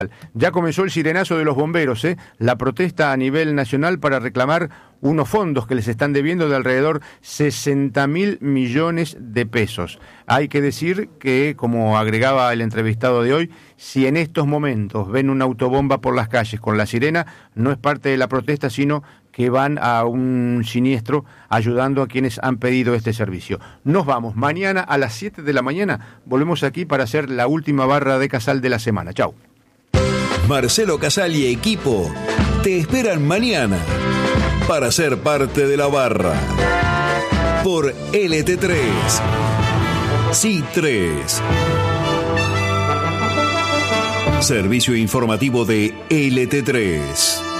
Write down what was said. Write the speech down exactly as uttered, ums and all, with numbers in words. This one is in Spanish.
Ya comenzó el sirenazo de los bomberos, ¿eh? La protesta a nivel nacional para reclamar unos fondos que les están debiendo de alrededor sesenta mil millones de pesos. Hay que decir que, como agregaba el entrevistado de hoy, si en estos momentos ven una autobomba por las calles con la sirena, no es parte de la protesta, sino que van a un siniestro ayudando a quienes han pedido este servicio. Nos vamos. Mañana a las siete de la mañana volvemos aquí para hacer la última barra de Casal de la semana. Chau. Marcelo Casal y equipo te esperan mañana para ser parte de la barra por L T tres. Sí tres. Servicio informativo de L T tres.